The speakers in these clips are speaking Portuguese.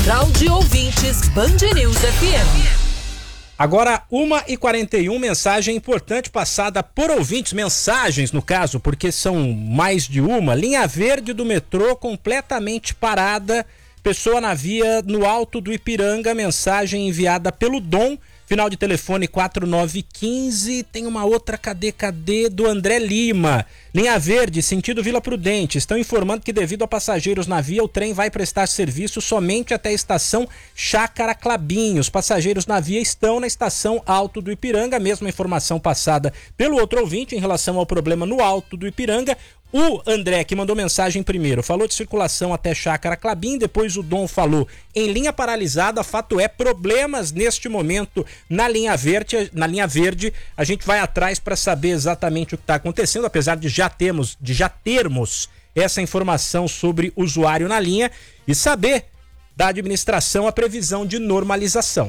Central de Ouvintes Band News FM. Agora, 1h41, mensagem importante passada por ouvintes, mensagens no caso, porque são mais de uma. Linha verde do metrô completamente parada, pessoa na via no alto do Ipiranga, mensagem enviada pelo Dom, final de telefone 4915. Tem uma outra, cadê, do André Lima. Linha verde, sentido Vila Prudente, estão informando que devido a passageiros na via, o trem vai prestar serviço somente até a estação Chácara Clabinho. Os passageiros na via estão na estação Alto do Ipiranga, mesma informação passada pelo outro ouvinte em relação ao problema no Alto do Ipiranga. O André, que mandou mensagem primeiro, falou de circulação até Chácara Clabim, depois o Dom falou em linha paralisada. Fato é, problemas neste momento na linha verde. A gente vai atrás para saber exatamente o que está acontecendo, apesar de já termos essa informação sobre o usuário na linha e saber da administração a previsão de normalização.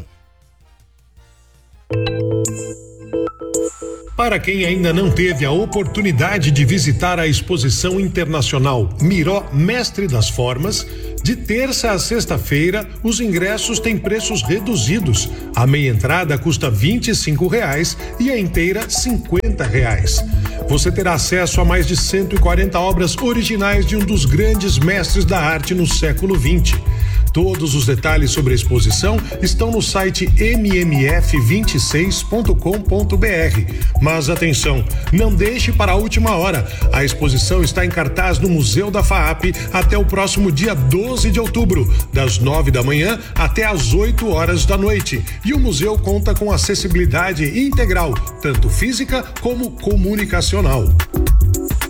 Para quem ainda não teve a oportunidade de visitar a exposição internacional Miró Mestre das Formas, de terça a sexta-feira os ingressos têm preços reduzidos. A meia entrada custa R$25 e a inteira R$50. Você terá acesso a mais de 140 obras originais de um dos grandes mestres da arte no século XX. Todos os detalhes sobre a exposição estão no site mmf26.com.br. Mas atenção, não deixe para a última hora. A exposição está em cartaz no Museu da FAAP até o próximo dia 12 de outubro, das 9 da manhã até às 8 horas da noite. E o museu conta com acessibilidade integral, tanto física como comunicacional.